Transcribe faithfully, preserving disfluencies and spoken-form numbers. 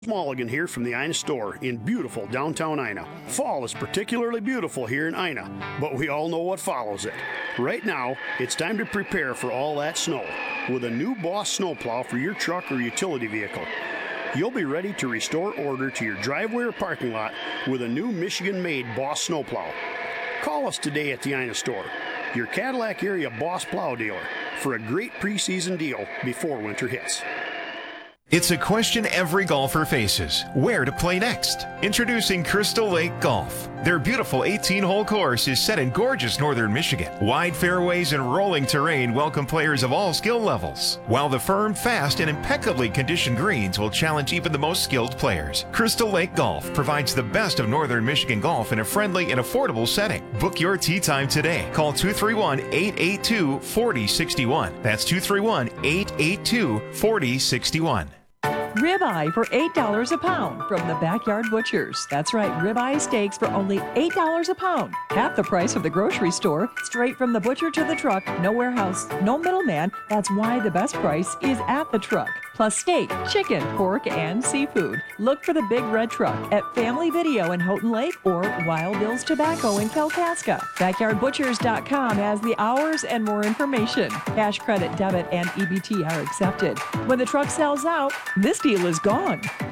Mulligan here from the Ina store in beautiful downtown Ina. Fall is particularly beautiful here in Ina, but we all know what follows it. Right now, it's time to prepare for all that snow with a new Boss snowplow for your truck or utility vehicle. You'll be ready to restore order to your driveway or parking lot with a new Michigan-made Boss snowplow. Call us today at the Ina store, your Cadillac area Boss plow dealer, for a great preseason deal before winter hits. It's a question every golfer faces: where to play next? Introducing Crystal Lake Golf. Their beautiful eighteen-hole course is set in gorgeous northern Michigan. Wide fairways and rolling terrain welcome players of all skill levels, while the firm, fast, and impeccably conditioned greens will challenge even the most skilled players. Crystal Lake Golf provides the best of northern Michigan golf in a friendly and affordable setting. Book your tee time today. Call two three one, eight eight two, four zero six one. That's two three one, eight eight two, four zero six one. Ribeye for eight dollars a pound from the Backyard Butchers. That's right, ribeye steaks for only eight dollars a pound. Half the price of the grocery store, straight from the butcher to the truck, no warehouse, no middleman. That's why the best price is at the truck. Plus steak, chicken, pork, and seafood. Look for the Big Red Truck at Family Video in Houghton Lake or Wild Bill's Tobacco in Kalkaska. backyard butchers dot com has the hours and more information. Cash, credit, debit, and E B T are accepted. When the truck sells out, this deal is gone.